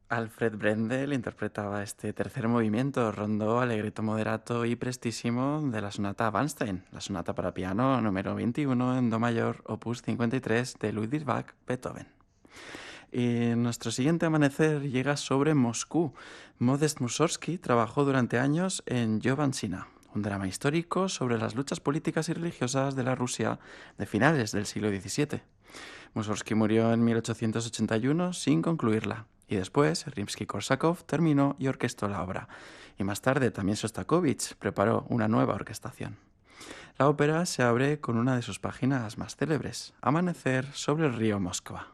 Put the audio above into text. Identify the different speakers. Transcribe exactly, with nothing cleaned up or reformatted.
Speaker 1: Alfred Brendel interpretaba este tercer movimiento, rondó allegretto moderato y prestísimo de la sonata Bernstein, la sonata para piano número veintiuno en do mayor, opus cincuenta y tres de Ludwig van Beethoven. Y nuestro siguiente amanecer llega sobre Moscú. Modest Mussorgsky trabajó durante años en Jovansina, un drama histórico sobre las luchas políticas y religiosas de la Rusia de finales del siglo diecisiete. Mussorgsky murió en mil ochocientos ochenta y uno sin concluirla, y después Rimsky-Korsakov terminó y orquestó la obra. Y más tarde también Shostakovich preparó una nueva orquestación. La ópera se abre con una de sus páginas más célebres, Amanecer sobre el río Moskva.